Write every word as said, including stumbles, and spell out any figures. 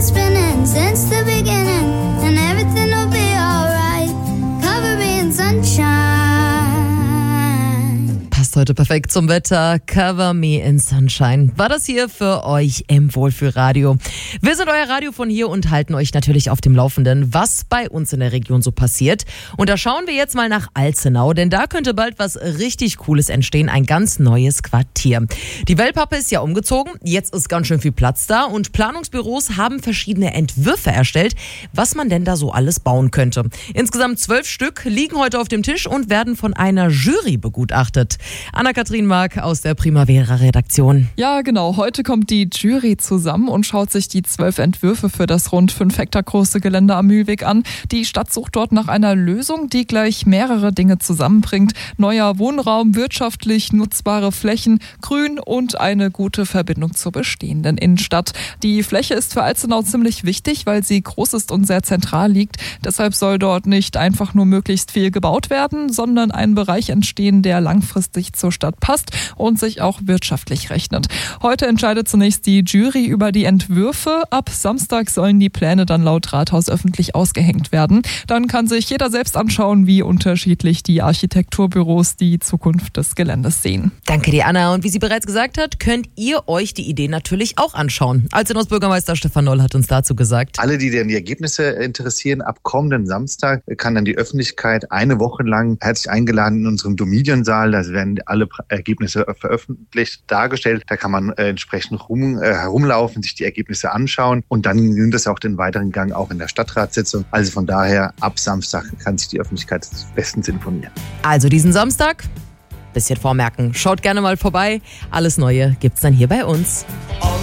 wheels spinning since the beginning, and everything will be alright. Cover me in sunshine. Passt heute perfekt zum Wetter. Cover me in sunshine. War das hier für euch im Wohlfühlradio. Wir sind euer Radio von hier und halten euch natürlich auf dem Laufenden, was bei uns in der Region so passiert. Und da schauen wir jetzt mal nach Alzenau, denn da könnte bald was richtig Cooles entstehen, ein ganz neues Quartier. Die Wellpappe ist ja umgezogen, jetzt ist ganz schön viel Platz da und Planungsbüros haben verschiedene Entwürfe erstellt, was man denn da so alles bauen könnte. Insgesamt zwölf Stück liegen heute auf dem Tisch und werden von einer Jury begutachtet. Anna-Kathrin Mark aus der Primavera-Redaktion. Ja, genau. Heute kommt die Jury zusammen und schaut sich die zwölf Entwürfe für das rund fünf Hektar große Gelände am Mühlweg an. Die Stadt sucht dort nach einer Lösung, die gleich mehrere Dinge zusammenbringt. Neuer Wohnraum, wirtschaftlich nutzbare Flächen, Grün und eine gute Verbindung zur bestehenden Innenstadt. Die Fläche ist für Alzenau ziemlich wichtig, weil sie groß ist und sehr zentral liegt. Deshalb soll dort nicht einfach nur möglichst viel gebaut werden, sondern ein Bereich entstehen, der langfristig zur Stadt passt und sich auch wirtschaftlich rechnet. Heute entscheidet zunächst die Jury über die Entwürfe. Ab Samstag sollen die Pläne dann laut Rathaus öffentlich ausgehängt werden. Dann kann sich jeder selbst anschauen, wie unterschiedlich die Architekturbüros die Zukunft des Geländes sehen. Danke dir, Anna. Und wie sie bereits gesagt hat, könnt ihr euch die Idee natürlich auch anschauen. Alzenaus Bürgermeister Stefan Noll hat uns dazu gesagt. Alle, die denn die Ergebnisse interessieren, ab kommenden Samstag kann dann die Öffentlichkeit eine Woche lang herzlich eingeladen in unserem Dominion-Saal. Da werden alle Ergebnisse veröffentlicht, dargestellt. Da kann man äh, entsprechend rum, äh, herumlaufen, sich die Ergebnisse anschauen und dann nimmt das auch den weiteren Gang auch in der Stadtratssitzung. Also von daher, ab Samstag kann sich die Öffentlichkeit bestens informieren. Also diesen Samstag, bisschen vormerken. Schaut gerne mal vorbei. Alles Neue gibt's dann hier bei uns.